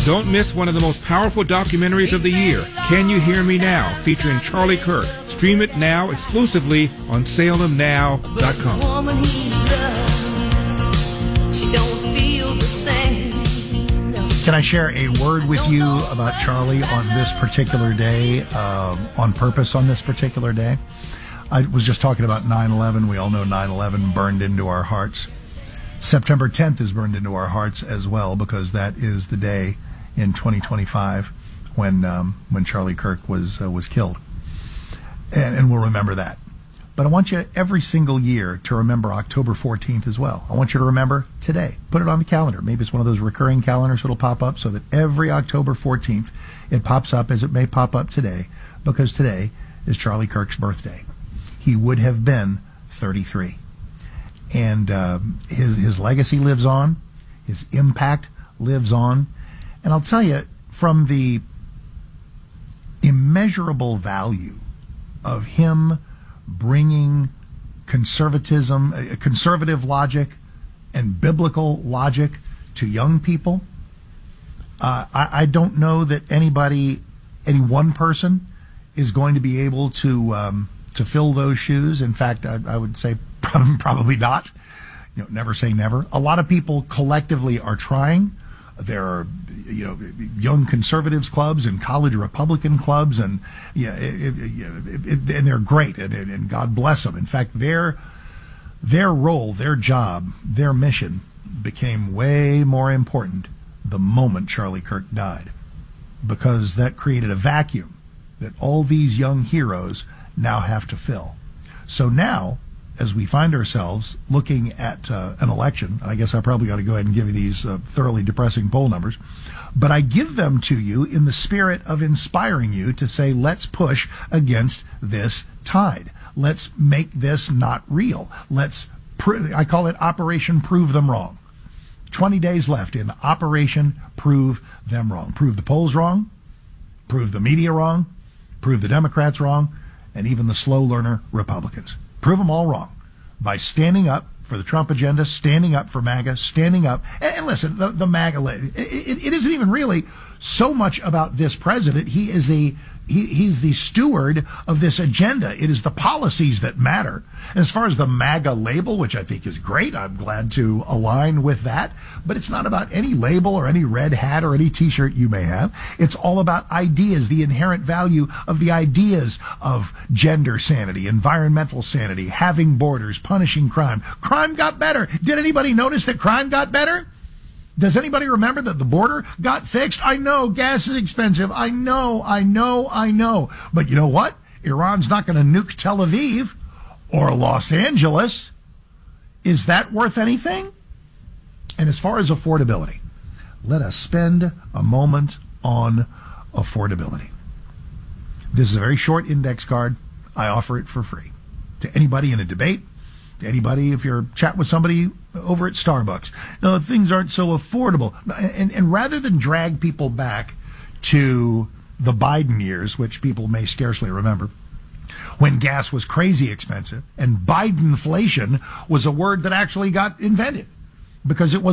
Don't miss one of the most powerful documentaries of the year, Can You Hear Me Now, featuring Charlie Kirk. Stream it now exclusively on SalemNow.com. Woman he loves, she don't feel the same. No. Can I share a word with you about Charlie on this particular day, on purpose on this particular day? I was just talking about 9/11. We all know 9/11 burned into our hearts. September 10th is burned into our hearts as well, because that is the day in 2025 when Charlie Kirk was killed, and we'll remember that. But I want you every single year to remember October 14th as well. I want you to remember today. Put it on the calendar. Maybe it's one of those recurring calendars that'll pop up, so that every October 14th it pops up, as it may pop up today, because today is Charlie Kirk's birthday. He would have been 33. And his legacy lives on. His impact lives on. And I'll tell you, from the immeasurable value of him bringing conservative logic and biblical logic to young people, I don't know that any one person is going to be able to fill those shoes. In fact, I would say probably not. Never say never. A lot of people collectively are trying. There are, young conservatives clubs and college Republican clubs, and and they're great, and God bless them. In fact, their role, their job, their mission became way more important the moment Charlie Kirk died, because that created a vacuum that all these young heroes now have to fill. So now, as we find ourselves looking at an election, I guess I probably ought to go ahead and give you these thoroughly depressing poll numbers, but I give them to you in the spirit of inspiring you to say, let's push against this tide. Let's make this not real. I call it Operation Prove Them Wrong. 20 days left in Operation Prove Them Wrong. Prove the polls wrong, prove the media wrong, prove the Democrats wrong, and even the slow learner Republicans. Prove them all wrong by standing up for the Trump agenda, standing up for MAGA, standing up. And listen, the MAGA, it isn't even really so much about this president. He's the steward of this agenda. It is the policies that matter. And as far as the MAGA label, which I think is great, I'm glad to align with that. But it's not about any label or any red hat or any T-shirt you may have. It's all about ideas, the inherent value of the ideas of gender sanity, environmental sanity, having borders, punishing crime. Crime got better. Did anybody notice that crime got better? Does anybody remember that the border got fixed? I know gas is expensive. I know. But you know what? Iran's not going to nuke Tel Aviv or Los Angeles. Is that worth anything? And as far as affordability, let us spend a moment on affordability. This is a very short index card. I offer it for free to anybody in a debate, to anybody if you're chatting with somebody over at Starbucks. No, things aren't so affordable. And rather than drag people back to the Biden years, which people may scarcely remember, when gas was crazy expensive and Bidenflation was a word that actually got invented because it was